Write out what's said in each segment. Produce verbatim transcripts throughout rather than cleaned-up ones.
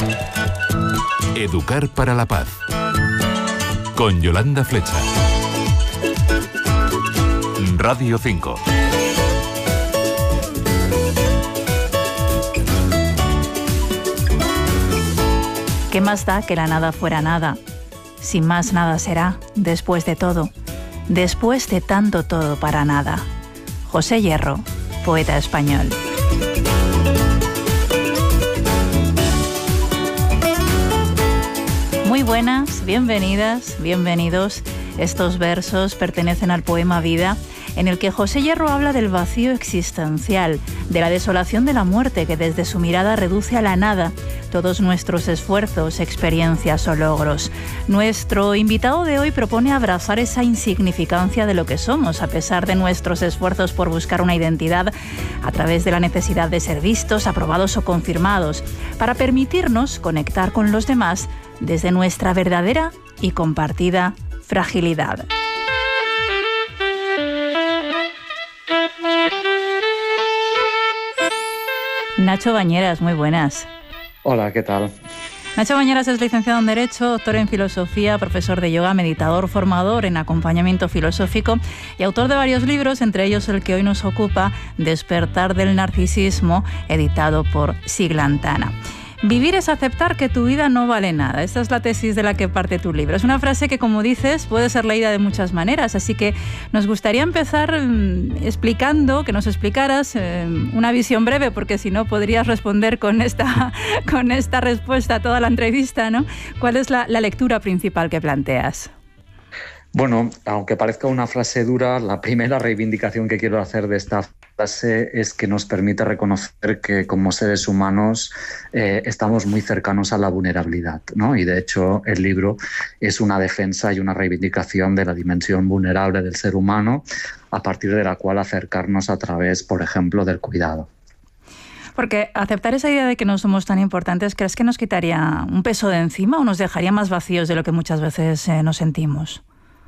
Educar para la paz. Con Yolanda Flecha. Radio cinco. ¿Qué más da que la nada fuera nada? Sin más nada será, después de todo. Después de tanto todo para nada. José Hierro, poeta español. Muy buenas, bienvenidas, bienvenidos. Estos versos pertenecen al poema Vida, en el que José Hierro habla del vacío existencial, de la desolación de la muerte que desde su mirada reduce a la nada todos nuestros esfuerzos, experiencias o logros. Nuestro invitado de hoy propone abrazar esa insignificancia de lo que somos, a pesar de nuestros esfuerzos por buscar una identidad a través de la necesidad de ser vistos, aprobados o confirmados, para permitirnos conectar con los demás desde nuestra verdadera y compartida fragilidad. Nacho Bañeras, muy buenas. Hola, ¿qué tal? Nacho Bañeras es licenciado en Derecho, doctor en Filosofía, profesor de yoga, meditador, formador en acompañamiento filosófico y autor de varios libros, entre ellos el que hoy nos ocupa, Despertar del narcisismo, editado por Siglantana. Vivir es aceptar que tu vida no vale nada. Esta es la tesis de la que parte tu libro. Es una frase que, como dices, puede ser leída de muchas maneras, así que nos gustaría empezar explicando, que nos explicaras eh, una visión breve, porque si no podrías responder con esta, con esta respuesta a toda la entrevista, ¿no? ¿Cuál es la, la lectura principal que planteas? Bueno, aunque parezca una frase dura, la primera reivindicación que quiero hacer de esta frase es que nos permite reconocer que como seres humanos eh, estamos muy cercanos a la vulnerabilidad, ¿no? Y de hecho el libro es una defensa y una reivindicación de la dimensión vulnerable del ser humano, a partir de la cual acercarnos a través, por ejemplo, del cuidado. Porque aceptar esa idea de que no somos tan importantes, ¿crees que nos quitaría un peso de encima o nos dejaría más vacíos de lo que muchas veces eh, nos sentimos?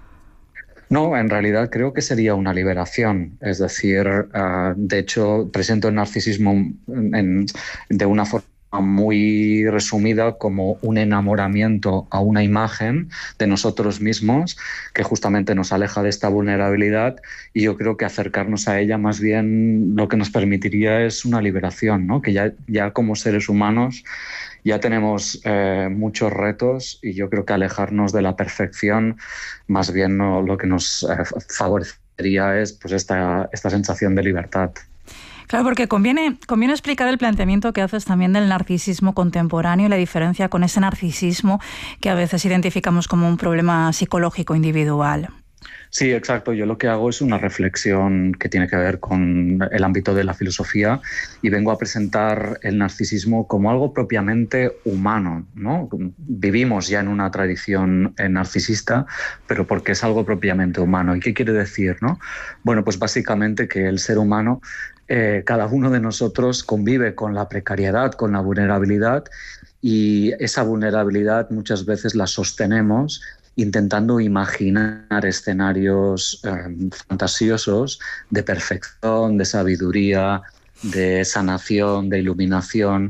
No, en realidad creo que sería una liberación. Es decir, uh, de hecho, presento el narcisismo en, de una forma muy resumida como un enamoramiento a una imagen de nosotros mismos que justamente nos aleja de esta vulnerabilidad, y yo creo que acercarnos a ella más bien lo que nos permitiría es una liberación, ¿no? Que ya, ya como seres humanos ya tenemos eh, muchos retos, y yo creo que alejarnos de la perfección más bien no, lo que nos eh, favorecería es pues esta, esta sensación de libertad. Claro, porque conviene, conviene explicar el planteamiento que haces también del narcisismo contemporáneo y la diferencia con ese narcisismo que a veces identificamos como un problema psicológico individual. Sí, exacto. Yo lo que hago es una reflexión que tiene que ver con el ámbito de la filosofía, y vengo a presentar el narcisismo como algo propiamente humano, ¿no? Vivimos ya en una tradición narcisista, pero porque es algo propiamente humano. ¿Y qué quiere decir, no? Bueno, pues básicamente que el ser humano, eh, cada uno de nosotros convive con la precariedad, con la vulnerabilidad, y esa vulnerabilidad muchas veces la sostenemos intentando imaginar escenarios eh, fantasiosos de perfección, de sabiduría, de sanación, de iluminación,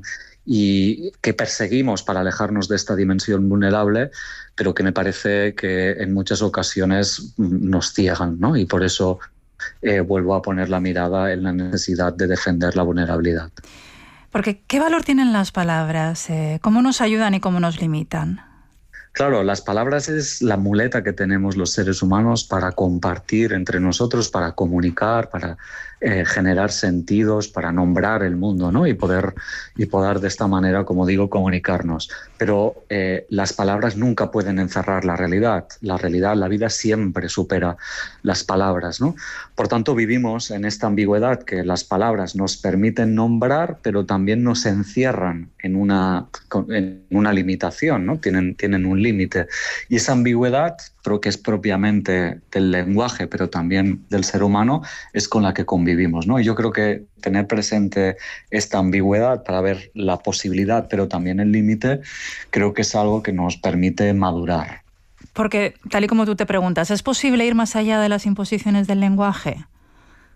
y que perseguimos para alejarnos de esta dimensión vulnerable, pero que me parece que en muchas ocasiones nos ciegan, ¿no? Y por eso eh, vuelvo a poner la mirada en la necesidad de defender la vulnerabilidad. Porque, ¿qué valor tienen las palabras? Eh, ¿Cómo nos ayudan y cómo nos limitan? Claro, las palabras es la muleta que tenemos los seres humanos para compartir entre nosotros, para comunicar, para eh, generar sentidos, para nombrar el mundo, ¿no? Y poder, y poder de esta manera, como digo, comunicarnos. Pero eh, las palabras nunca pueden encerrar la realidad. La realidad, la vida siempre supera las palabras, ¿no? Por tanto, vivimos en esta ambigüedad que las palabras nos permiten nombrar, pero también nos encierran en una, en una limitación, ¿no? Tienen, tienen un límite. Y esa ambigüedad, creo que es propiamente del lenguaje, pero también del ser humano, es con la que convivimos, ¿no? Y yo creo que tener presente esta ambigüedad para ver la posibilidad, pero también el límite, creo que es algo que nos permite madurar. Porque, tal y como tú te preguntas, ¿es posible ir más allá de las imposiciones del lenguaje?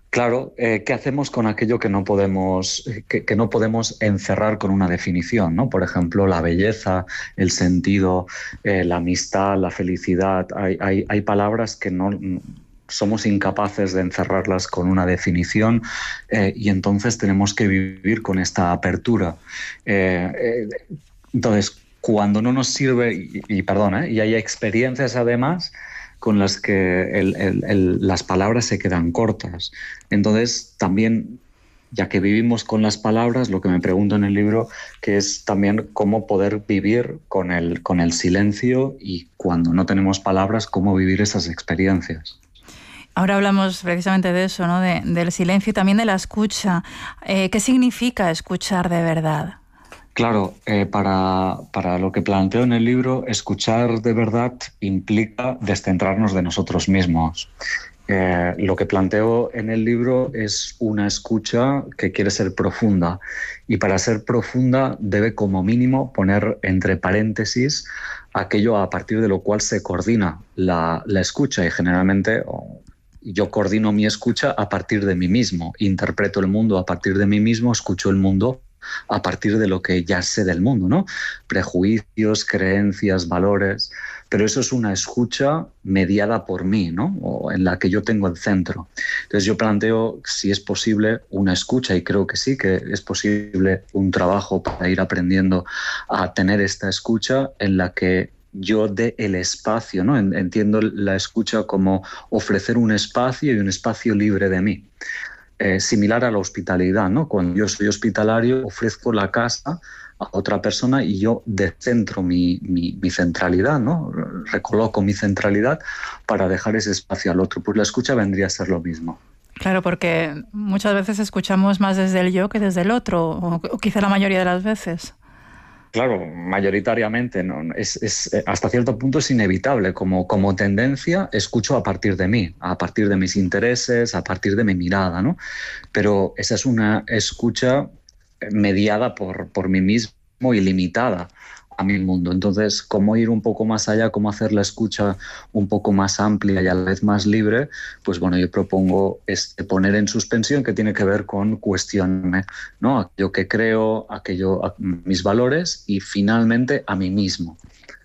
Claro, eh, ¿qué hacemos con aquello que no podemos, que, que no podemos encerrar con una definición, ¿no? Por ejemplo, la belleza, el sentido, eh, la amistad, la felicidad. Hay, hay, hay palabras que no somos incapaces de encerrarlas con una definición, eh, y entonces tenemos que vivir con esta apertura. Eh, eh, entonces, cuando no nos sirve, y, y perdón, ¿eh? y hay experiencias además con las que el, el, el, las palabras se quedan cortas. Entonces, también, ya que vivimos con las palabras, lo que me pregunto en el libro, que es también cómo poder vivir con el, con el silencio, y cuando no tenemos palabras, cómo vivir esas experiencias. Ahora hablamos precisamente de eso, ¿no? De, del silencio y también de la escucha. Eh, ¿Qué significa escuchar de verdad? Claro, eh, para, para lo que planteo en el libro, escuchar de verdad implica descentrarnos de nosotros mismos. Eh, lo que planteo en el libro es una escucha que quiere ser profunda, y para ser profunda debe como mínimo poner entre paréntesis aquello a partir de lo cual se coordina la, la escucha, y generalmente oh, yo coordino mi escucha a partir de mí mismo, interpreto el mundo a partir de mí mismo, escucho el mundo a partir de lo que ya sé del mundo, ¿no? Prejuicios, creencias, valores, pero eso es una escucha mediada por mí, ¿no? O en la que yo tengo el centro. Entonces yo planteo si es posible una escucha, y creo que sí, que es posible un trabajo para ir aprendiendo a tener esta escucha en la que yo dé el espacio, ¿no? Entiendo la escucha como ofrecer un espacio, y un espacio libre de mí. Eh, similar a la hospitalidad, ¿no? Cuando yo soy hospitalario, ofrezco la casa a otra persona y yo descentro mi, mi, mi centralidad, ¿no? Recoloco mi centralidad para dejar ese espacio al otro. Pues la escucha vendría a ser lo mismo. Claro, porque muchas veces escuchamos más desde el yo que desde el otro, o, o quizá la mayoría de las veces. Claro, mayoritariamente, ¿no? es, es, hasta cierto punto es inevitable. Como, como tendencia, escucho a partir de mí, a partir de mis intereses, a partir de mi mirada, ¿no? Pero esa es una escucha mediada por, por mí mismo y limitada a mi mundo. Entonces, cómo ir un poco más allá, cómo hacer la escucha un poco más amplia y a la vez más libre, pues bueno, yo propongo este, poner en suspensión, que tiene que ver con cuestionarme, ¿no? Aquello que creo, aquello, a, mis valores, y finalmente a mí mismo.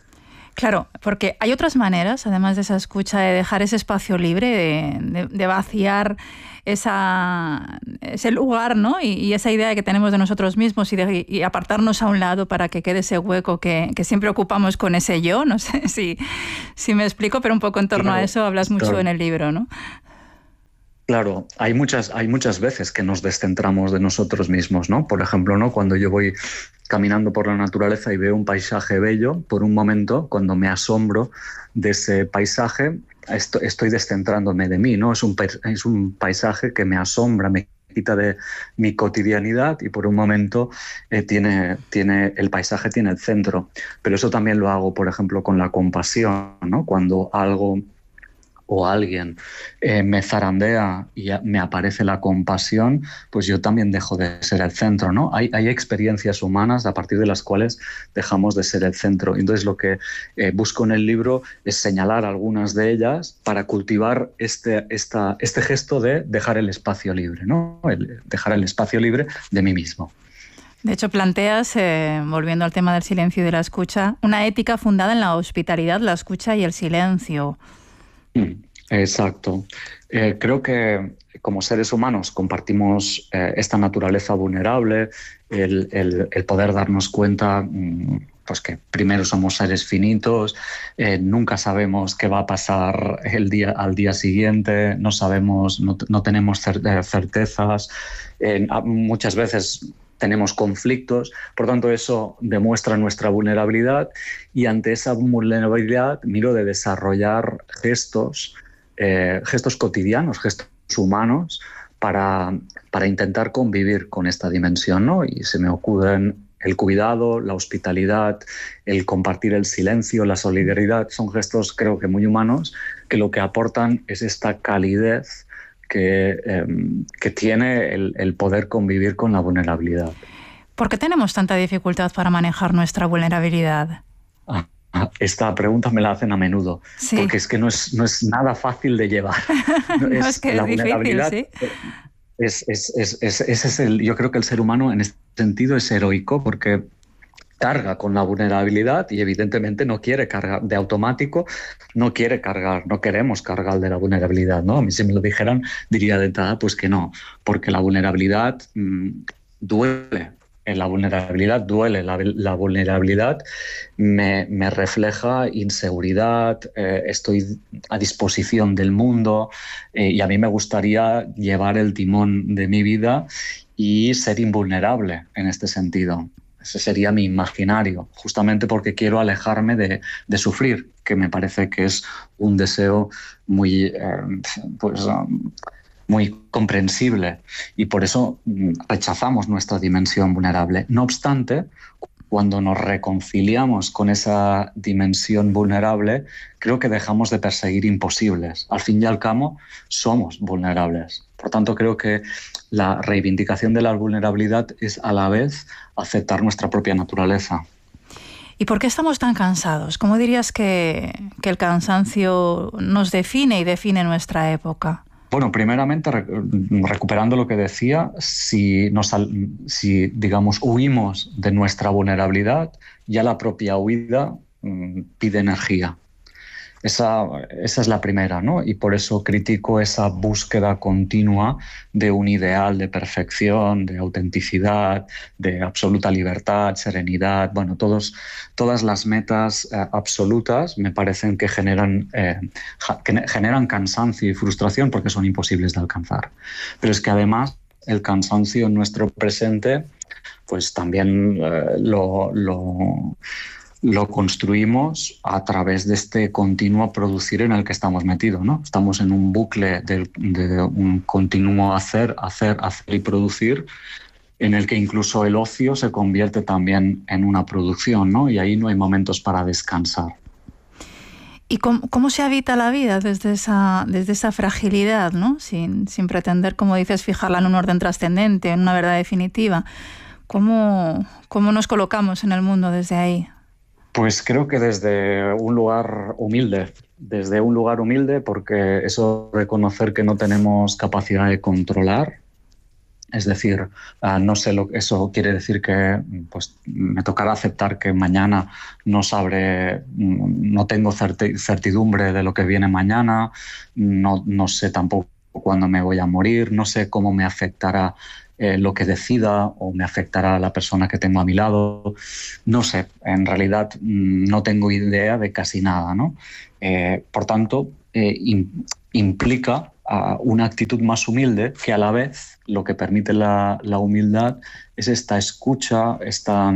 Claro, porque hay otras maneras, además de esa escucha, de dejar ese espacio libre, de, de, de vaciar esa, ese lugar, ¿no? Y, y esa idea que tenemos de nosotros mismos, y, de, y apartarnos a un lado para que quede ese hueco que, que siempre ocupamos con ese yo. No sé si, si me explico, pero un poco en torno claro, a eso hablas mucho claro. en el libro, ¿no? Claro, hay muchas, hay muchas veces que nos descentramos de nosotros mismos, ¿no? Por ejemplo, ¿no? Cuando yo voy caminando por la naturaleza y veo un paisaje bello, por un momento, cuando me asombro de ese paisaje, estoy, estoy descentrándome de mí, ¿no? Es un, es un paisaje que me asombra, me quita de mi cotidianidad, y por un momento eh, tiene, tiene, el paisaje tiene el centro. Pero eso también lo hago, por ejemplo, con la compasión, ¿no? Cuando algo o alguien eh, me zarandea y me aparece la compasión, pues yo también dejo de ser el centro, ¿no? Hay, hay experiencias humanas a partir de las cuales dejamos de ser el centro. Entonces lo que eh, busco en el libro es señalar algunas de ellas para cultivar este, esta, este gesto de dejar el espacio libre, ¿no? El, dejar el espacio libre de mí mismo. De hecho, planteas, eh, volviendo al tema del silencio y de la escucha, una ética fundada en la hospitalidad, la escucha y el silencio. Exacto. Eh, creo que como seres humanos compartimos eh, esta naturaleza vulnerable, el, el, el poder darnos cuenta pues que primero somos seres finitos, eh, nunca sabemos qué va a pasar el día, al día siguiente, no sabemos, no, no tenemos certezas, eh, muchas veces tenemos conflictos, por tanto eso demuestra nuestra vulnerabilidad, y ante esa vulnerabilidad miro de desarrollar gestos, eh, gestos cotidianos, gestos humanos para, para intentar convivir con esta dimensión, ¿no? Y se me ocurren el cuidado, la hospitalidad, el compartir el silencio, la solidaridad. Son gestos creo que muy humanos, que lo que aportan es esta calidez Que, eh, que tiene el, el poder convivir con la vulnerabilidad. ¿Por qué tenemos tanta dificultad para manejar nuestra vulnerabilidad? Ah, esta pregunta me la hacen a menudo, sí. porque es que no es, no es nada fácil de llevar. No, es, es que la es vulnerabilidad difícil, ¿sí? es, es, es, es, ese es el, yo creo que el ser humano en este sentido es heroico, porque carga con la vulnerabilidad y evidentemente no quiere cargar de automático, no quiere cargar, no queremos cargar de la vulnerabilidad, ¿no? A mí si me lo dijeran diría de entrada pues que no, porque la vulnerabilidad mmm, duele, en la vulnerabilidad duele, la, la vulnerabilidad me, me refleja inseguridad, eh, estoy a disposición del mundo eh, y a mí me gustaría llevar el timón de mi vida y ser invulnerable en este sentido. Ese sería mi imaginario, justamente porque quiero alejarme de, de sufrir, que me parece que es un deseo muy, eh, pues, um, muy comprensible y por eso rechazamos nuestra dimensión vulnerable. No obstante, cuando nos reconciliamos con esa dimensión vulnerable, creo que dejamos de perseguir imposibles. Al fin y al cabo, somos vulnerables. Por tanto, creo que la reivindicación de la vulnerabilidad es a la vez aceptar nuestra propia naturaleza. ¿Y por qué estamos tan cansados? ¿Cómo dirías que, que el cansancio nos define y define nuestra época? Bueno, primeramente, recuperando lo que decía, si, nos, si digamos, huimos de nuestra vulnerabilidad, ya la propia huida mmm, pide energía. Esa, esa es la primera, ¿no? Y por eso critico esa búsqueda continua de un ideal de perfección, de autenticidad, de absoluta libertad, serenidad. Bueno, todos, todas las metas eh, absolutas me parecen que generan, eh, que generan cansancio y frustración porque son imposibles de alcanzar. Pero es que además el cansancio en nuestro presente, pues también eh, lo... lo lo construimos a través de este continuo producir en el que estamos metidos, ¿no? Estamos en un bucle de, de un continuo hacer, hacer, hacer y producir, en el que incluso el ocio se convierte también en una producción, ¿no? Y ahí no hay momentos para descansar. ¿Y cómo, cómo se habita la vida desde esa, desde esa fragilidad, ¿no? Sin, sin pretender, como dices, fijarla en un orden trascendente, en una verdad definitiva? ¿Cómo, cómo nos colocamos en el mundo desde ahí? Pues creo que desde un lugar humilde, desde un lugar humilde porque eso de reconocer que no tenemos capacidad de controlar, es decir, uh, no sé lo eso quiere decir que pues me tocará aceptar que mañana no sabré, no tengo certidumbre de lo que viene mañana, no, no sé tampoco cuándo me voy a morir, no sé cómo me afectará Eh, lo que decida o me afectará a la persona que tengo a mi lado. No sé, en realidad no tengo idea de casi nada, ¿no? Eh, por tanto, eh, in, implica uh, una actitud más humilde que a la vez lo que permite la, la humildad es esta escucha, esta,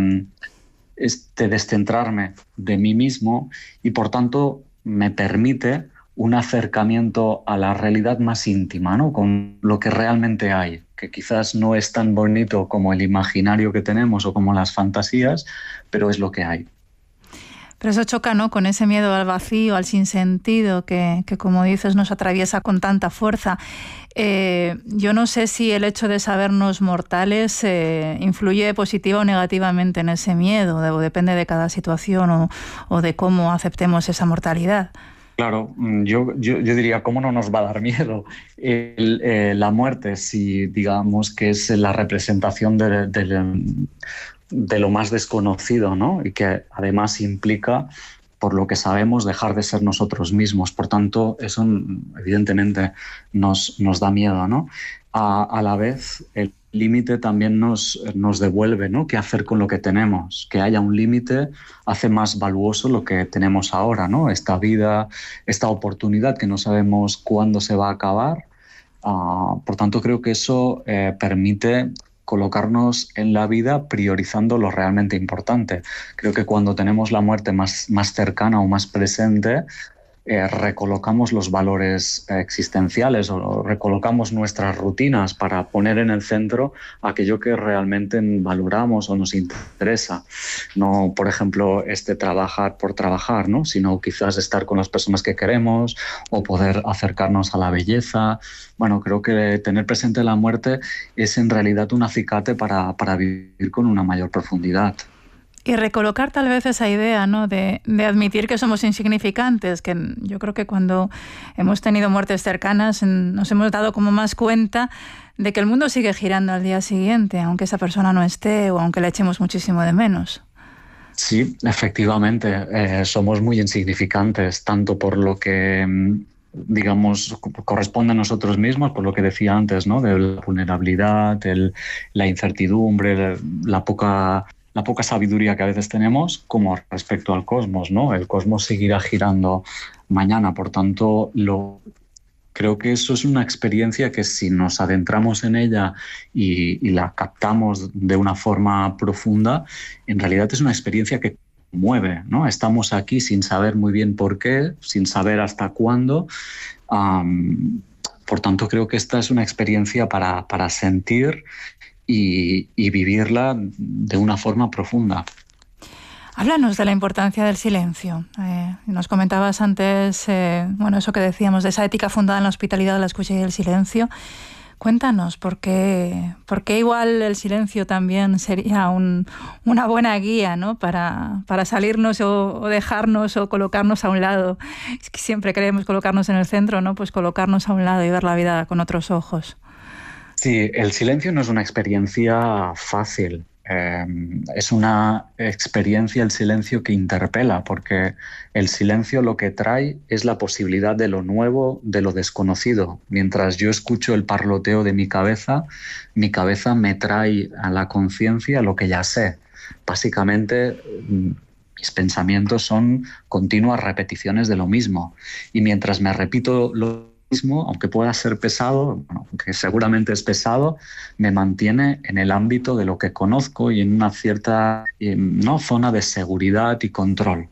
este descentrarme de mí mismo y por tanto me permite un acercamiento a la realidad más íntima, ¿no? Con lo que realmente hay, que quizás no es tan bonito como el imaginario que tenemos o como las fantasías, pero es lo que hay. Pero eso choca, ¿no?, con ese miedo al vacío, al sinsentido, que, que como dices nos atraviesa con tanta fuerza. Eh, yo no sé si el hecho de sabernos mortales eh, influye positiva o negativamente en ese miedo, o depende de cada situación o, o de cómo aceptemos esa mortalidad. Claro, yo, yo, yo diría, ¿cómo no nos va a dar miedo? El, eh, la muerte, si digamos que es la representación de, de, de lo más desconocido, ¿no? Y que además implica, por lo que sabemos, dejar de ser nosotros mismos. Por tanto, eso evidentemente nos, nos da miedo, ¿no? A, a la vez, el límite también nos, nos devuelve, ¿no? ¿Qué hacer con lo que tenemos? Que haya un límite hace más valuoso lo que tenemos ahora, ¿no? Esta vida, esta oportunidad que no sabemos cuándo se va a acabar. Uh, por tanto, creo que eso eh, permite colocarnos en la vida priorizando lo realmente importante. Creo que cuando tenemos la muerte más, más cercana o más presente, Eh, recolocamos los valores existenciales o recolocamos nuestras rutinas para poner en el centro aquello que realmente valoramos o nos interesa. No, por ejemplo, este trabajar por trabajar, ¿no? Sino quizás estar con las personas que queremos o poder acercarnos a la belleza. Bueno, creo que tener presente la muerte es en realidad un acicate para, para vivir con una mayor profundidad. Y recolocar tal vez esa idea, ¿no?, de, de admitir que somos insignificantes, que yo creo que cuando hemos tenido muertes cercanas nos hemos dado como más cuenta de que el mundo sigue girando al día siguiente, aunque esa persona no esté o aunque la echemos muchísimo de menos. Sí, efectivamente, eh, somos muy insignificantes, tanto por lo que, digamos, corresponde a nosotros mismos, por lo que decía antes, ¿no?, de la vulnerabilidad, el, la incertidumbre, la poca... la poca sabiduría que a veces tenemos, como respecto al cosmos, ¿no? El cosmos seguirá girando mañana, por tanto, lo, creo que eso es una experiencia que si nos adentramos en ella y, y la captamos de una forma profunda, en realidad es una experiencia que mueve, ¿no? Estamos aquí sin saber muy bien por qué, sin saber hasta cuándo. Um, por tanto, creo que esta es una experiencia para, para sentir Y, y vivirla de una forma profunda. Háblanos de la importancia del silencio. Eh, nos comentabas antes, eh, bueno, eso que decíamos, de esa ética fundada en la hospitalidad, la escucha y el silencio. Cuéntanos, ¿por qué, por qué igual el silencio también sería un, una buena guía, ¿no?, para, para salirnos o, o dejarnos o colocarnos a un lado? Es que siempre queremos colocarnos en el centro, ¿no? Pues colocarnos a un lado y ver la vida con otros ojos. Sí, el silencio no es una experiencia fácil. Eh, es una experiencia, el silencio, que interpela, porque el silencio lo que trae es la posibilidad de lo nuevo, de lo desconocido. Mientras yo escucho el parloteo de mi cabeza, mi cabeza me trae a la conciencia lo que ya sé. Básicamente, mis pensamientos son continuas repeticiones de lo mismo. Y mientras me repito lo mismo, aunque pueda ser pesado, bueno, aunque seguramente es pesado, me mantiene en el ámbito de lo que conozco y en una cierta ¿no? zona de seguridad y control.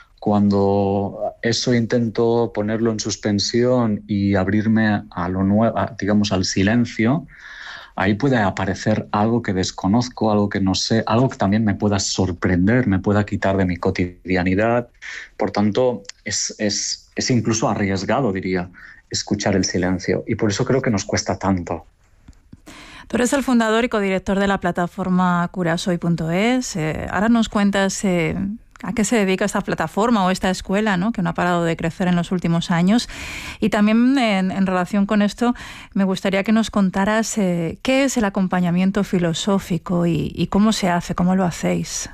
Cuando eso intento ponerlo en suspensión y abrirme a lo nuevo, a, digamos, al silencio, ahí puede aparecer algo que desconozco, algo que no sé, algo que también me pueda sorprender, me pueda quitar de mi cotidianidad. Por tanto, es, es, es incluso arriesgado, diría, escuchar el silencio, y por eso creo que nos cuesta tanto. Tú eres el fundador y codirector de la plataforma curasoy punto es. Eh, ahora nos cuentas eh, a qué se dedica esta plataforma o esta escuela, ¿no?, que no ha parado de crecer en los últimos años. Y también en, en relación con esto, me gustaría que nos contaras eh, qué es el acompañamiento filosófico y, y cómo se hace, cómo lo hacéis.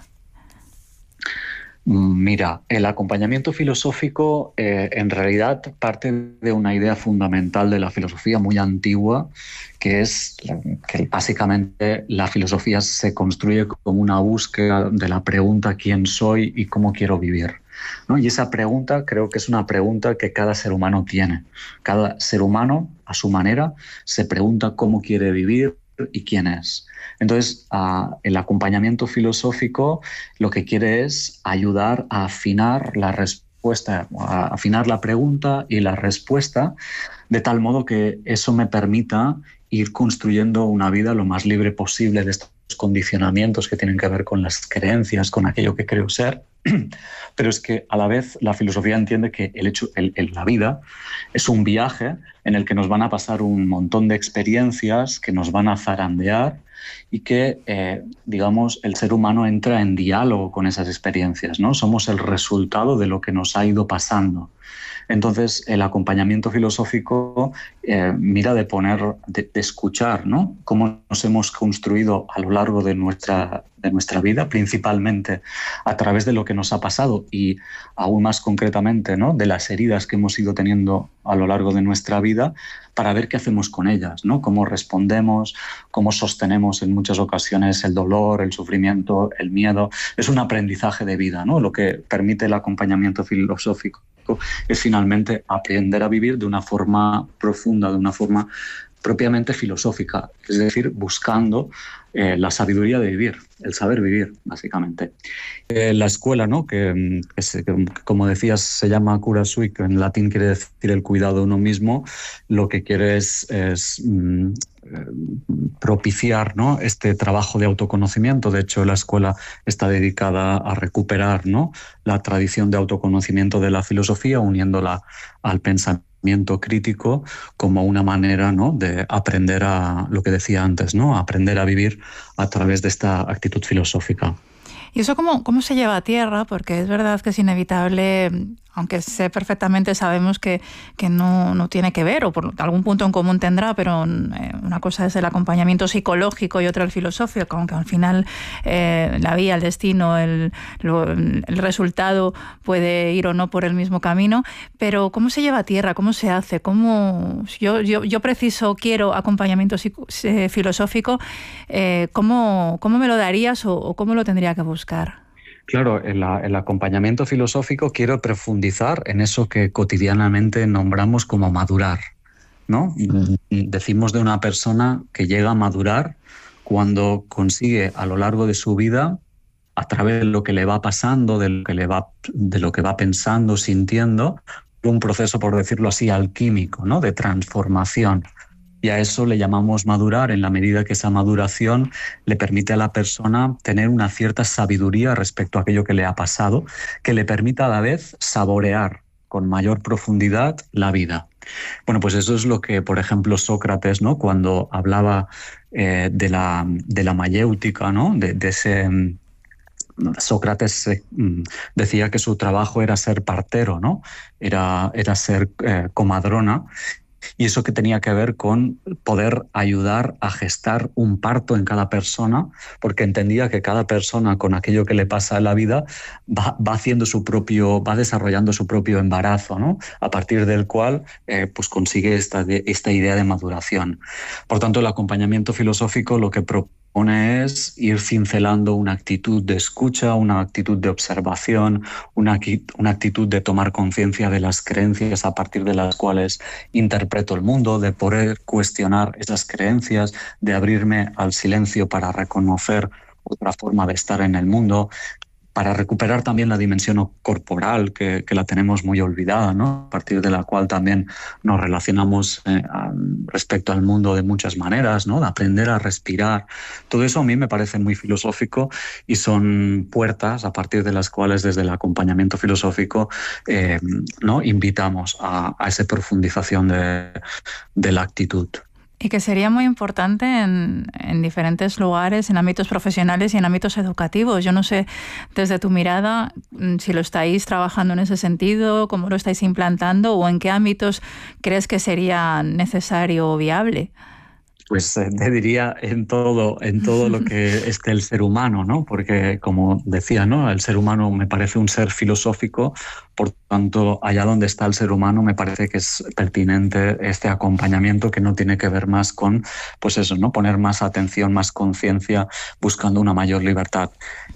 Mira, el acompañamiento filosófico eh, en realidad parte de una idea fundamental de la filosofía muy antigua, que es que básicamente la filosofía se construye como una búsqueda de la pregunta ¿quién soy y cómo quiero vivir?, ¿no? Y esa pregunta creo que es una pregunta que cada ser humano tiene. Cada ser humano, a su manera, se pregunta cómo quiere vivir y quién es. Entonces, uh, el acompañamiento filosófico lo que quiere es ayudar a afinar la respuesta, a afinar la pregunta y la respuesta, de tal modo que eso me permita ir construyendo una vida lo más libre posible de estos condicionamientos que tienen que ver con las creencias, con aquello que creo ser. Pero es que a la vez la filosofía entiende que el hecho, el, el, la vida es un viaje en el que nos van a pasar un montón de experiencias que nos van a zarandear y que, eh, digamos, el ser humano entra en diálogo con esas experiencias, ¿no? Somos el resultado de lo que nos ha ido pasando. Entonces, el acompañamiento filosófico eh, mira de poner, de, de escuchar, ¿no?, cómo nos hemos construido a lo largo de nuestra, de nuestra vida, principalmente a través de lo que nos ha pasado y aún más concretamente, ¿no?, de las heridas que hemos ido teniendo a lo largo de nuestra vida, para ver qué hacemos con ellas, ¿no?, cómo respondemos, cómo sostenemos en muchas ocasiones el dolor, el sufrimiento, el miedo. Es un aprendizaje de vida, ¿no? Lo que permite el acompañamiento filosófico es finalmente aprender a vivir de una forma profunda, de una forma propiamente filosófica, es decir, buscando eh, la sabiduría de vivir, el saber vivir, básicamente. Eh, la escuela, ¿no?, que, que, se, que, como decías, se llama curasoy, que en latín quiere decir el cuidado de uno mismo, lo que quiere es, es mm, propiciar, ¿no?, este trabajo de autoconocimiento. De hecho, la escuela está dedicada a recuperar, ¿no?, la tradición de autoconocimiento de la filosofía, uniéndola al pensamiento crítico como una manera, ¿no?, de aprender a, lo que decía antes, ¿no?, aprender a vivir a través de esta actitud filosófica. ¿Y eso cómo, cómo se lleva a tierra? Porque es verdad que es inevitable, aunque sé perfectamente, sabemos que, que no, no tiene que ver, o por algún punto en común tendrá, pero eh, una cosa es el acompañamiento psicológico y otra el filosófico, aunque al final eh, la vía, el destino, el, lo, el resultado puede ir o no por el mismo camino. Pero ¿cómo se lleva a tierra? ¿Cómo se hace? ¿Cómo, yo, yo, yo preciso, quiero acompañamiento psico, eh, filosófico, eh, ¿cómo, ¿cómo me lo darías o, o cómo lo tendría que buscar? Claro, el, el acompañamiento filosófico quiero profundizar en eso que cotidianamente nombramos como madurar, ¿no? Decimos de una persona que llega a madurar cuando consigue a lo largo de su vida, a través de lo que le va pasando, de lo que, le va, de lo que va pensando, sintiendo, un proceso, por decirlo así, alquímico, ¿no? De transformación. Y a eso le llamamos madurar en la medida que esa maduración le permite a la persona tener una cierta sabiduría respecto a aquello que le ha pasado, que le permita a la vez saborear con mayor profundidad la vida. Bueno, pues eso es lo que, por ejemplo, Sócrates, ¿no? Cuando hablaba eh, de, la, de la mayéutica, ¿no? de, de ese... Sócrates eh, decía que su trabajo era ser partero, ¿no? Era, era ser eh, comadrona. Y eso que tenía que ver con poder ayudar a gestar un parto en cada persona, porque entendía que cada persona con aquello que le pasa en la vida va, va haciendo su propio, va desarrollando su propio embarazo, ¿no? A partir del cual eh, pues consigue esta, esta idea de maduración. Por tanto, el acompañamiento filosófico lo que propone es ir cincelando una actitud de escucha, una actitud de observación, una, una actitud de tomar conciencia de las creencias a partir de las cuales interpreto el mundo, de poder cuestionar esas creencias, de abrirme al silencio para reconocer otra forma de estar en el mundo, para recuperar también la dimensión corporal, que, que la tenemos muy olvidada, ¿no? A partir de la cual también nos relacionamos eh, a, respecto al mundo de muchas maneras, ¿no? De aprender a respirar. Todo eso a mí me parece muy filosófico y son puertas a partir de las cuales desde el acompañamiento filosófico eh, ¿no? invitamos a, a esa profundización de, de la actitud. Y que sería muy importante en, en diferentes lugares, en ámbitos profesionales y en ámbitos educativos. Yo no sé, desde tu mirada, si lo estáis trabajando en ese sentido, cómo lo estáis implantando o en qué ámbitos crees que sería necesario o viable. Pues eh, te diría en todo, en todo lo que esté el ser humano, ¿no? Porque, como decía, ¿no? El ser humano me parece un ser filosófico, por tanto, allá donde está el ser humano me parece que es pertinente este acompañamiento que no tiene que ver más con, pues eso, ¿no? Poner más atención, más conciencia, buscando una mayor libertad.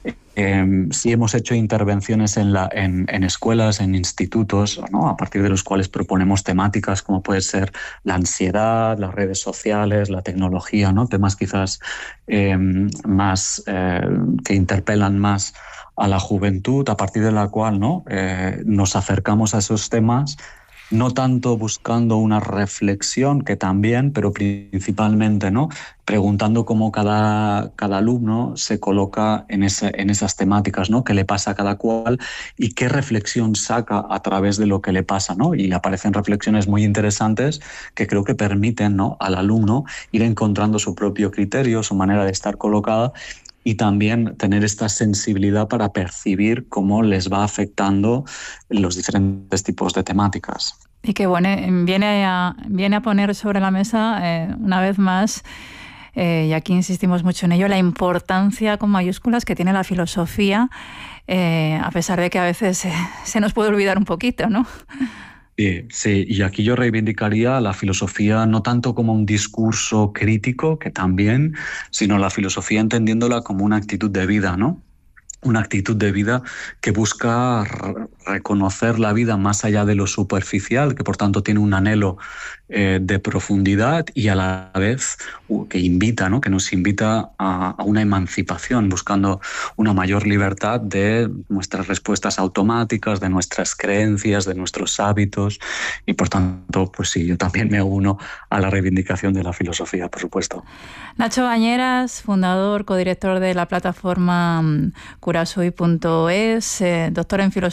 Eh, sí hemos hecho intervenciones en, la, en, en escuelas, en institutos, ¿no? A partir de los cuales proponemos temáticas como puede ser la ansiedad, las redes sociales, la tecnología, ¿no? Temas quizás eh, más eh, que interpelan más a la juventud, a partir de la cual, ¿no? eh, nos acercamos a esos temas, no tanto buscando una reflexión, que también, pero principalmente, ¿no? preguntando cómo cada, cada alumno se coloca en, ese, en esas temáticas, ¿no? qué le pasa a cada cual y qué reflexión saca a través de lo que le pasa, ¿no? Y aparecen reflexiones muy interesantes que creo que permiten, ¿no? al alumno ir encontrando su propio criterio, su manera de estar colocada, y también tener esta sensibilidad para percibir cómo les va afectando los diferentes tipos de temáticas. Y que bueno, viene a, viene a poner sobre la mesa, eh, una vez más, eh, y aquí insistimos mucho en ello, la importancia con mayúsculas que tiene la filosofía, eh, a pesar de que a veces eh, se nos puede olvidar un poquito, ¿no? Sí, sí, y aquí yo reivindicaría la filosofía no tanto como un discurso crítico, que también, sino la filosofía entendiéndola como una actitud de vida, ¿no? Una actitud de vida que busca reconocer la vida más allá de lo superficial, que por tanto tiene un anhelo eh, de profundidad y a la vez uh, que invita, ¿no? que nos invita a, a una emancipación, buscando una mayor libertad de nuestras respuestas automáticas, de nuestras creencias, de nuestros hábitos, y por tanto, pues sí, yo también me uno a la reivindicación de la filosofía, por supuesto. Nacho Bañeras, fundador, codirector de la plataforma Curasoy punto es, eh, doctor en filosofía,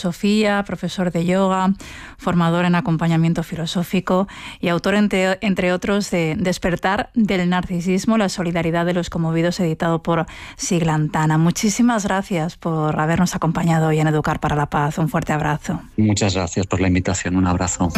filosofía, profesor de yoga, formador en acompañamiento filosófico y autor, entre, entre otros, de Despertar del narcisismo, la solidaridad de los conmovidos, editado por Siglantana. Muchísimas gracias por habernos acompañado hoy en Educar para la Paz. Un fuerte abrazo. Muchas gracias por la invitación. Un abrazo.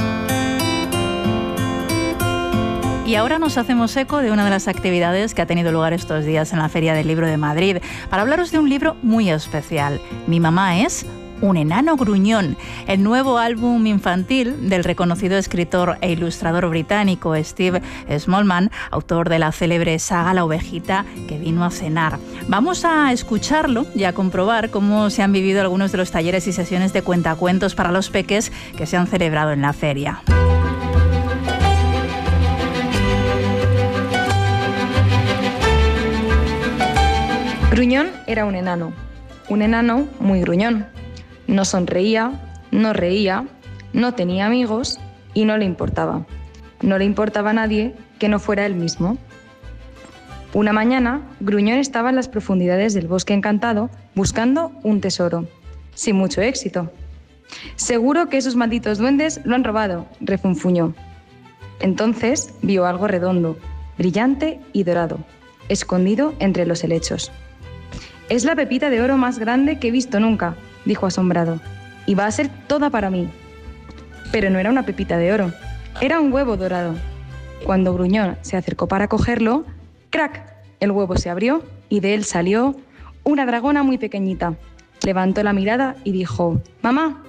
Y ahora nos hacemos eco de una de las actividades que ha tenido lugar estos días en la Feria del Libro de Madrid para hablaros de un libro muy especial. Mi mamá es un enano gruñón, el nuevo álbum infantil del reconocido escritor e ilustrador británico Steve Smallman, autor de la célebre saga La ovejita que vino a cenar. Vamos a escucharlo y a comprobar cómo se han vivido algunos de los talleres y sesiones de cuentacuentos para los peques que se han celebrado en la feria. Gruñón era un enano, un enano muy gruñón. No sonreía, no reía, no tenía amigos y no le importaba. No le importaba a nadie que no fuera él mismo. Una mañana, Gruñón estaba en las profundidades del bosque encantado buscando un tesoro, sin mucho éxito. «Seguro que esos malditos duendes lo han robado», refunfuñó. Entonces vio algo redondo, brillante y dorado, escondido entre los helechos. «Es la pepita de oro más grande que he visto nunca», dijo asombrado, «y va a ser toda para mí». Pero no era una pepita de oro, era un huevo dorado. Cuando Gruñón se acercó para cogerlo, ¡crac!, el huevo se abrió y de él salió una dragona muy pequeñita. Levantó la mirada y dijo, «Mamá».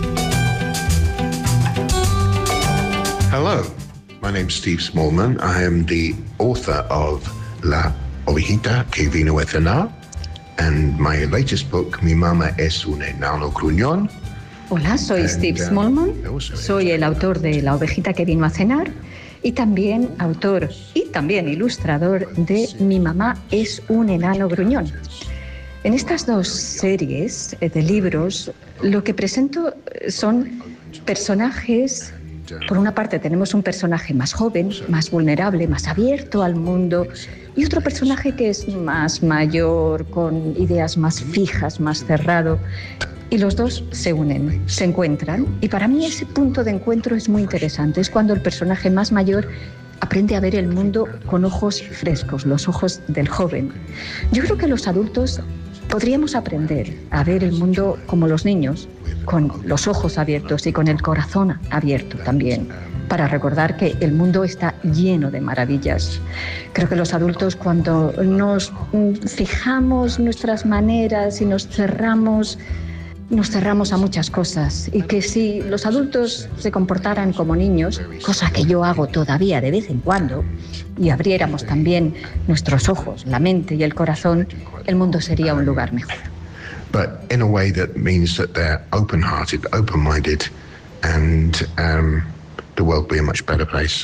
Hello, my name's Steve Smallman. I am the author of La ovejita que vino a cenar. And my latest book, Mi mamá es un enano gruñón. Hola, soy And, Steve Smallman. Uh, soy el autor de La ovejita que vino a cenar y también autor y también ilustrador de Mi mamá es un enano gruñón. En estas dos series de libros, lo que presento son personajes. Por una parte tenemos un personaje más joven, más vulnerable, más abierto al mundo, y otro personaje que es más mayor, con ideas más fijas, más cerrado. Y los dos se unen, se encuentran, y para mí ese punto de encuentro es muy interesante. Es cuando el personaje más mayor aprende a ver el mundo con ojos frescos, los ojos del joven. Yo creo que los adultos podríamos aprender a ver el mundo como los niños, con los ojos abiertos y con el corazón abierto también, para recordar que el mundo está lleno de maravillas. Creo que los adultos, cuando nos fijamos nuestras maneras y nos cerramos, nos cerramos a muchas cosas, y que si los adultos se comportaran como niños, cosa que yo hago todavía de vez en cuando, y abriéramos también nuestros ojos, la mente y el corazón, el mundo sería un lugar mejor. But in a way that means that they're open-hearted, open-minded, and um, the world will be a much better place.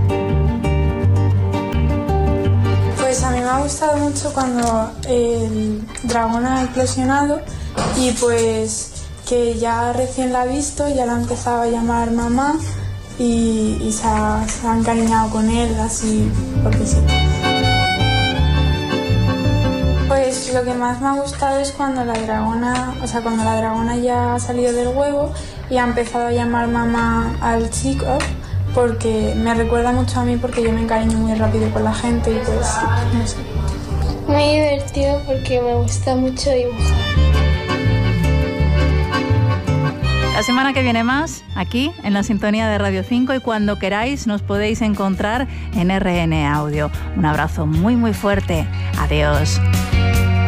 Pues a mí me ha gustado mucho cuando el dragón ha eclosionado y pues que ya recién la ha visto, ya la ha empezado a llamar mamá y, y se, ha, se ha encariñado con él así porque sí. Pues lo que más me ha gustado es cuando la dragona, o sea, cuando la dragona ya ha salido del huevo y ha empezado a llamar mamá al chico, porque me recuerda mucho a mí, porque yo me encariño muy rápido con la gente y pues, no sé. Muy divertido porque me gusta mucho dibujar. La semana que viene más, aquí en la sintonía de Radio cinco, y cuando queráis nos podéis encontrar en R N Audio. Un abrazo muy muy fuerte. Adiós.